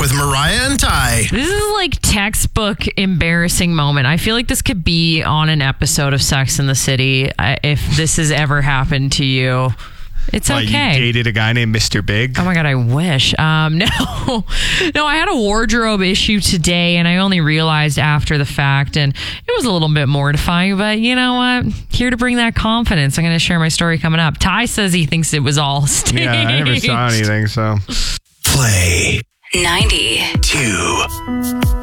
with Mariah and Ty. This is like textbook embarrassing moment. I feel like this could be on an episode of Sex and the City. If this has ever happened to you, it's okay. You dated a guy named Mr. Big? Oh my God, I wish. No, I had a wardrobe issue today and I only realized after the fact, and it was a little bit mortifying, but you know what? Here to bring that confidence. I'm going to share my story coming up. Ty says he thinks it was all staged. Yeah, I never saw anything, so. Play 92.